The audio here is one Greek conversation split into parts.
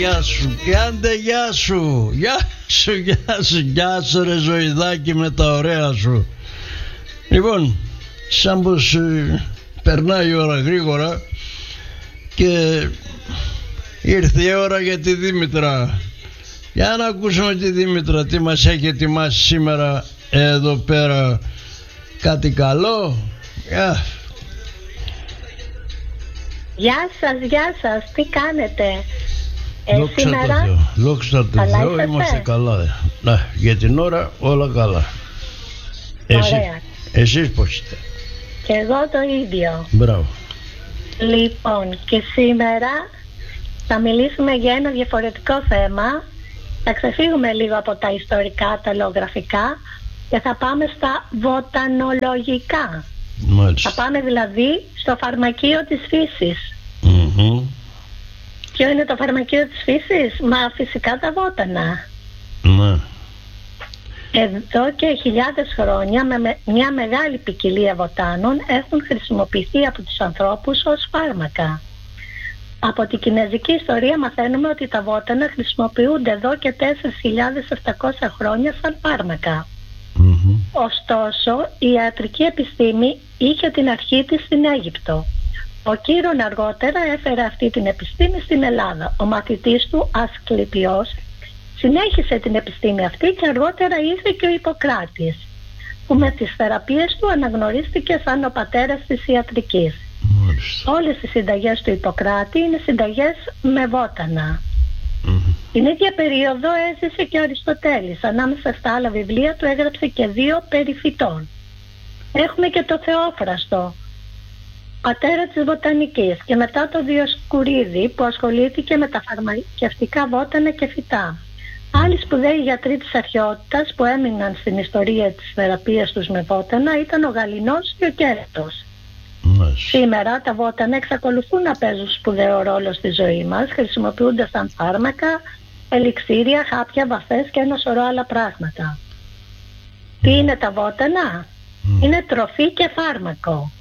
Γεια σου και άντε γεια σου. Γεια σου ρε ζωηδάκι με τα ωραία σου. Λοιπόν, σαν πως περνάει η ώρα γρήγορα και ήρθε η ώρα για τη Δήμητρα. Για να ακούσουμε τη Δήμητρα τι μας έχει ετοιμάσει σήμερα εδώ πέρα. Κάτι καλό. Γεια σας, τι κάνετε? Δόξα τω Θεώ, είμαστε καλά. Για την ώρα όλα καλά. Εσείς πώς είστε? Και εγώ το ίδιο. Μπράβο. Λοιπόν, και σήμερα θα μιλήσουμε για ένα διαφορετικό θέμα. Θα ξεφύγουμε λίγο από τα ιστορικά, τα λογογραφικά και θα πάμε στα βοτανολογικά. Μάλιστα. Θα πάμε δηλαδή στο φαρμακείο της φύσης. Ποιο είναι το φαρμακείο της φύσης? Μα φυσικά τα βότανα. Ναι. Εδώ και χιλιάδες χρόνια με μια μεγάλη ποικιλία βοτάνων έχουν χρησιμοποιηθεί από τους ανθρώπους ως φάρμακα. Από την κινεζική ιστορία μαθαίνουμε ότι τα βότανα χρησιμοποιούνται εδώ και 4.700 χρόνια σαν φάρμακα. Ωστόσο, η ιατρική επιστήμη είχε την αρχή της στην Αίγυπτο. Ο Κύρων αργότερα έφερε αυτή την επιστήμη στην Ελλάδα. Ο μαθητής του Ασκληπιός συνέχισε την επιστήμη αυτή και αργότερα ήρθε και ο Ιπποκράτης, που με τις θεραπείες του αναγνωρίστηκε σαν ο πατέρας της ιατρικής. Όλες οι συνταγές του Ιπποκράτη είναι συνταγές με βότανα. Την ίδια περίοδο έζησε και ο Αριστοτέλης. Ανάμεσα στα άλλα βιβλία του έγραψε και 2 περί φυτών. Έχουμε και το Θεόφραστο, πατέρα της βοτανικής, και μετά το Διοσκουρίδη, που ασχολήθηκε με τα φαρμακευτικά βότανα και φυτά. Άλλοι σπουδαίοι γιατροί της αρχαιότητας που έμειναν στην ιστορία της θεραπείας τους με βότανα ήταν ο Γαληνός και ο Κέρατος. Σήμερα τα βότανα εξακολουθούν να παίζουν σπουδαίο ρόλο στη ζωή μας, χρησιμοποιούνται σαν φάρμακα, ελιξίρια, χάπια, βαφές και ένα σωρό άλλα πράγματα. Τι είναι τα βότανα? Είναι τροφή και φάρμακο.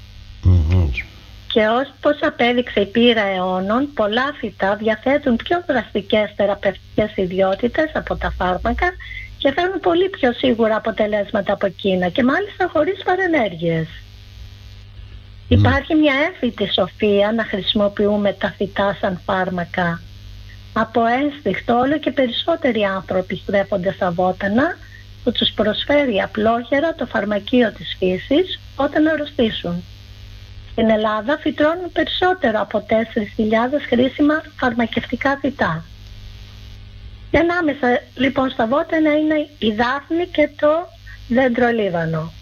Και όπως απέδειξε η πείρα αιώνων, πολλά φυτά διαθέτουν πιο δραστικές θεραπευτικές ιδιότητες από τα φάρμακα και φέρνουν πολύ πιο σίγουρα αποτελέσματα από εκείνα, και μάλιστα χωρίς παρενέργειες. Υπάρχει μια έμφυτη σοφία να χρησιμοποιούμε τα φυτά σαν φάρμακα. Από ένστικτο όλο και περισσότεροι άνθρωποι στρέφονται στα βότανα, που τους προσφέρει απλόχερα το φαρμακείο της φύσης όταν αρρωστήσουν. Στην Ελλάδα φυτρώνουν περισσότερο από 4.000 χρήσιμα φαρμακευτικά φυτά. Και ανάμεσα λοιπόν στα βότανα είναι η δάφνη και το δεντρολίβανο.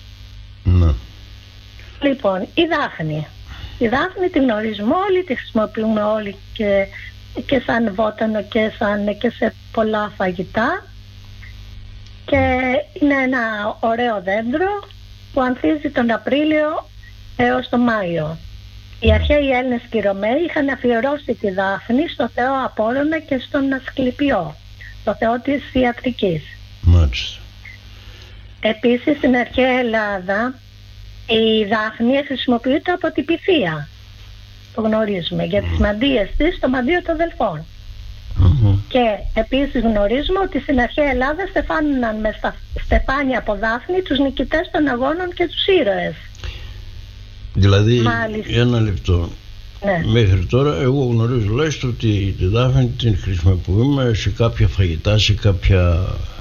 Λοιπόν, η δάφνη. Η δάφνη την γνωρίζουμε όλοι, τη χρησιμοποιούμε όλοι και σαν βότανο και σε πολλά φαγητά. Και είναι ένα ωραίο δέντρο που ανθίζει τον Απρίλιο έως τον Μάιο. Οι αρχαίοι Έλληνες και οι Ρωμαίοι είχαν αφιερώσει τη δάφνη στο θεό Απόλλωνα και στον Ασκληπιό, το θεό της ιατρικής. Μάλιστα. Επίσης στην αρχαία Ελλάδα η δάφνη χρησιμοποιείται από την Πυθία. Το γνωρίζουμε για τις μαντείες της, το μαντείο των Δελφών. Και επίσης γνωρίζουμε ότι στην αρχαία Ελλάδα στεφάνωναν με στεφάνια από δάφνη τους νικητές των αγώνων και τους ήρωες. Δηλαδή, ένα λεπτό. Ναι. Μέχρι τώρα εγώ γνωρίζω τουλάχιστον ότι τη δάφνη την χρησιμοποιούμε σε κάποια φαγητά, σε κάποια...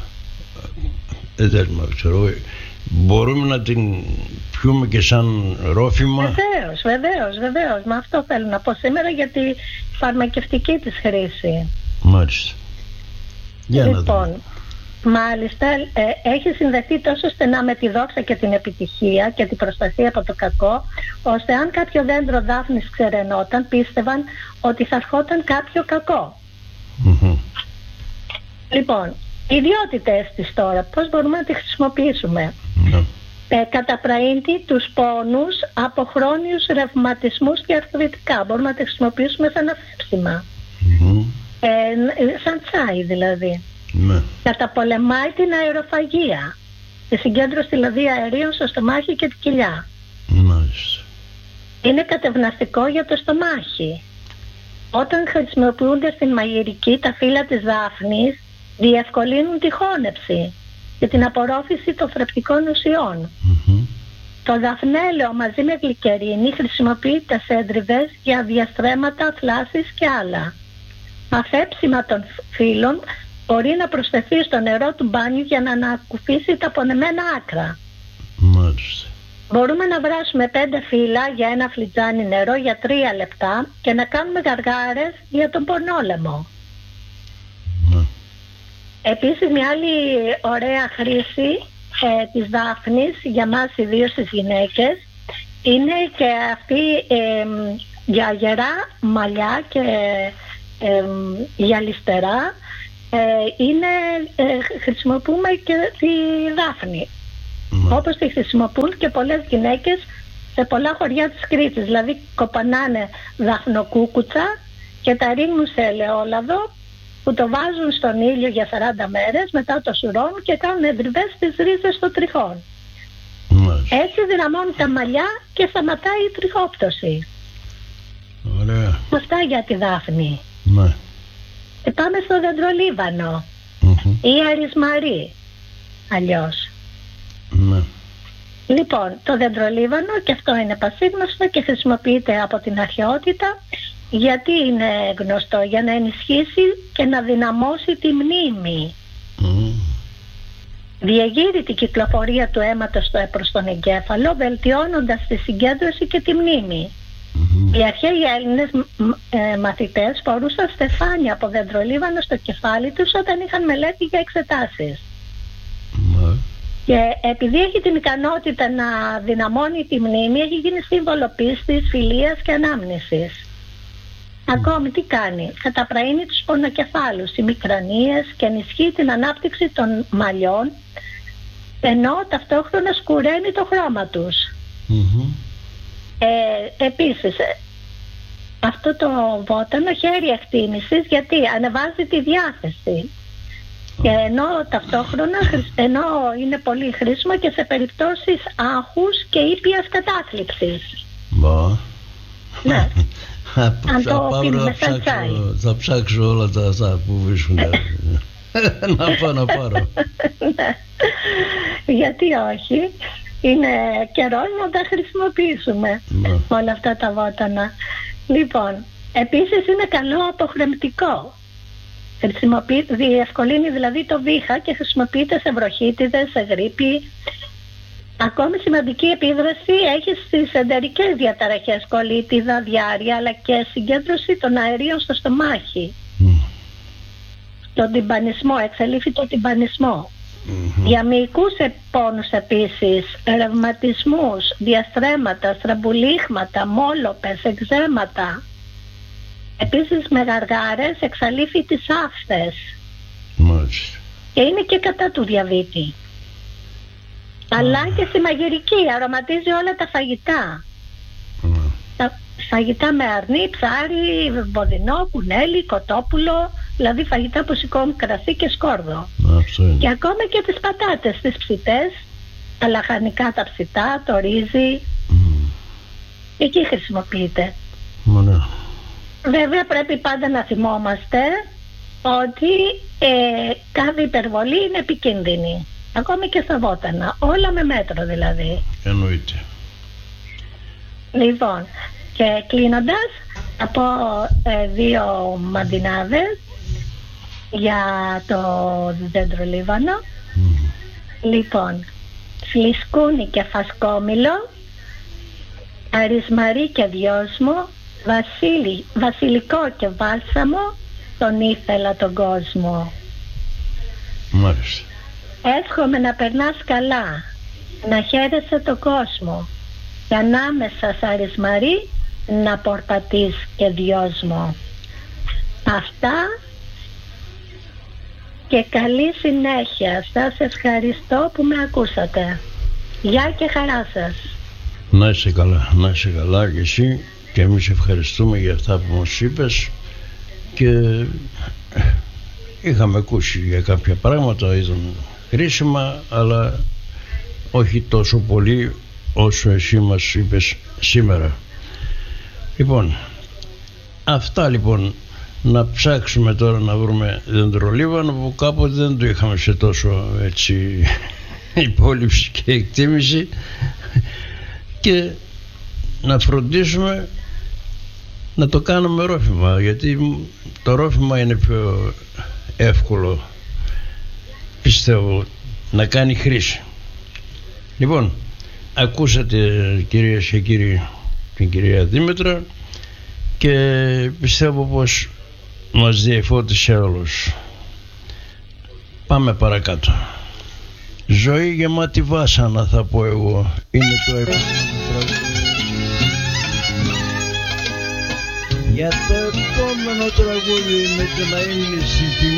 δεν ξέρω, μπορούμε να την πιούμε και σαν ρόφημα. Βεβαίως. Μα αυτό θέλω να πω σήμερα για τη φαρμακευτική της χρήση. Μάλιστα. Λοιπόν, μάλιστα έχει συνδεθεί τόσο στενά με τη δόξα και την επιτυχία και την προστασία από το κακό, ώστε αν κάποιο δέντρο δάφνης ξεραινόταν, πίστευαν ότι θα ερχόταν κάποιο κακό. Λοιπόν, οι ιδιότητες της τώρα, πώς μπορούμε να τη χρησιμοποιήσουμε? Καταπραίνει τους πόνους από χρόνιους ρευματισμούς και αρθριτικά. Μπορούμε να τη χρησιμοποιήσουμε σαν αφέψιμα. Σαν τσάι δηλαδή. Καταπολεμάει την αεροφαγία, τη συγκέντρωση δηλαδή αερίων στο στομάχι και την κοιλιά. Είναι κατευναστικό για το στομάχι. Όταν χρησιμοποιούνται στην μαγειρική, τα φύλλα της δάφνης διευκολύνουν τη χώνευση και την απορρόφηση των θρεπτικών ουσιών. Το δαφνέλαιο μαζί με γλυκερίνη χρησιμοποιείται σε εντριβές για διαστρέμματα, θλάσσεις και άλλα. Αφέψιμα των φύλλων μπορεί να προσθεθεί στο νερό του μπάνιου για να ανακουφίσει τα πονεμένα άκρα. Μάλιστα. Μπορούμε να βράσουμε 5 φύλλα για ένα φλιτζάνι νερό για 3 λεπτά και να κάνουμε γαργάρες για τον πονόλεμο. Επίσης, μια άλλη ωραία χρήση της δάφνης για μας, ιδίως τις γυναίκες, είναι και αυτή για γερά μαλλιά και γυαλιστερά. Χρησιμοποιούμε και τη δάφνη. Όπως τη χρησιμοποιούν και πολλές γυναίκες σε πολλά χωριά της Κρήτης. Δηλαδή κοπανάνε δαφνοκούκουτσα και τα ρίχνουν σε ελαιόλαδο, που το βάζουν στον ήλιο για 40 μέρες, μετά το σουρώνουν και κάνουν εντριβές στις ρίζες των τριχών. Έτσι δυναμώνουν τα μαλλιά και σταματάει η τριχόπτωση. Ωραία. Αυτά για τη δάφνη. Πάμε στο δεντρολίβανο ή αρισμαρί αλλιώς. Λοιπόν, το δεντρολίβανο, και αυτό είναι πασίγνωστο και χρησιμοποιείται από την αρχαιότητα. Γιατί είναι γνωστό? Για να ενισχύσει και να δυναμώσει τη μνήμη. Διεγείρει την κυκλοφορία του αίματος προς τον εγκέφαλο, βελτιώνοντας τη συγκέντρωση και τη μνήμη. Οι αρχαίοι Έλληνες μαθητές φορούσαν στεφάνια από δεντρολίβανο στο κεφάλι τους όταν είχαν μελέτη για εξετάσεις. Και επειδή έχει την ικανότητα να δυναμώνει τη μνήμη, έχει γίνει σύμβολο πίστης, φιλίας και ανάμνησης. Ακόμη τι κάνει? Καταπραίνει τους πονοκεφάλους, οι μικρανίες, και ενισχύει την ανάπτυξη των μαλλιών, ενώ ταυτόχρονα σκουραίνει το χρώμα τους. Επίσης, αυτό το βότανο χαίρει εκτίμησης γιατί ανεβάζει τη διάθεση, και ενώ ταυτόχρονα είναι πολύ χρήσιμο και σε περιπτώσεις άγχους και ήπιας κατάθλιψης. Ναι. Αν το πίνουμε σαν τσάι. Θα ψάξω όλα τα αυτά που βρίσκονται. Να πάω να πάρω. Γιατί όχι? Είναι καιρός να τα χρησιμοποιήσουμε όλα αυτά τα βότανα. Λοιπόν, επίσης είναι καλό αποχρεμπτικό. Διευκολύνει δηλαδή το βήχα και χρησιμοποιείται σε βροχίτιδες, σε γρίπη. Ακόμη σημαντική επίδραση έχει στις εντερικές διαταραχές, κολίτιδα, διάρρεια, αλλά και συγκέντρωση των αερίων στο στομάχι. Τον τυμπανισμό, εξελίφθη το τυμπανισμό. Για μυϊκούς πόνους επίσης, ρευματισμούς, διαστρέμματα, στραμπουλίχματα, μόλοπες, εξαίματα. Επίσης με γαργάρες εξαλείφει τις άφθες. Και είναι και κατά του διαβήτη. Αλλά και στη μαγειρική αρωματίζει όλα τα φαγητά. Τα φαγητά με αρνί, ψάρι, βοδινό, κουνέλι, κοτόπουλο, δηλαδή φαγητά που σηκώνουν κρασί και σκόρδο. Και ακόμα και τις πατάτες, τις ψητές, τα λαχανικά τα ψητά, το ρύζι. Εκεί χρησιμοποιείται. Βέβαια πρέπει πάντα να θυμόμαστε ότι κάθε υπερβολή είναι επικίνδυνη. Ακόμη και στα βότανα. Όλα με μέτρο δηλαδή. Εννοείται. Λοιπόν, και κλείνοντας, θα πω 2 μαντινάδες για το δεντρολίβανο. Λοιπόν, φλισκούνι και φασκόμηλο, αρισμαρί και δυόσμο, βασιλικό και βάλσαμο, τον ήθελα τον κόσμο. Μάλιστα. Εύχομαι να περνάς καλά, να χαίρεσαι τον κόσμο, και ανάμεσα σ' αρισμαρί να πορπατείς και δυόσμο. Αυτά, και καλή συνέχεια. Σας ευχαριστώ που με ακούσατε. Γεια και χαρά σας. Να είσαι καλά, να είσαι καλά και εσύ, και εμείς ευχαριστούμε για αυτά που μας είπες, και είχαμε ακούσει για κάποια πράγματα, ήταν χρήσιμα, αλλά όχι τόσο πολύ όσο εσύ μας είπες σήμερα. Λοιπόν, Αυτά λοιπόν. Να ψάξουμε τώρα να βρούμε δεντρολίβανο που κάποτε δεν το είχαμε σε τόσο έτσι υπόλοιψη και εκτίμηση, και να φροντίσουμε να το κάνουμε ρόφημα, γιατί το ρόφημα είναι πιο εύκολο, πιστεύω, να κάνει χρήση. Λοιπόν, ακούσατε κυρίες και κύριοι την κυρία Δήμητρα και πιστεύω πως μας διαφώτισε όλους. Πάμε παρακάτω. Ζωή γεμάτη βάσανα, θα πω εγώ. Είναι το επόμενο τραγούδι. Για το επόμενο τραγούδι με την αείμνηση